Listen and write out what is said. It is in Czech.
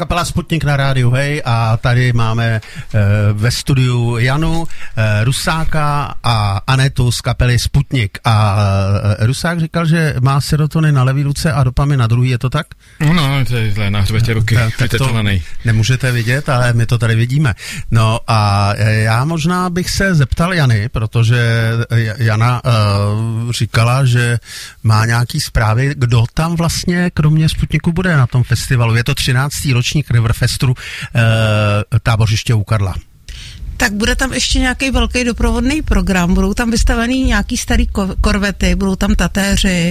kapela Sputnik na rádiu Hej a tady máme ve studiu Janu Rusáka a Anetu z kapely Sputnik. A Rusák říkal, že má serotonin na levý ruce a dopamin na druhý, je to tak? No, to je zlé na hřbetě ruky, vytetovaný. Nemůžete vidět, ale my to tady vidíme. No a já možná bych se zeptal Jany, protože Jana říkala, že má nějaký zprávy, kdo tam vlastně kromě Sputniku bude na tom festivalu. Je to 13. ročník Riverfestu Tábořiště u Karla. Tak bude tam ještě nějaký velký doprovodný program, budou tam vystavený nějaký starý korvety, budou tam tatéři,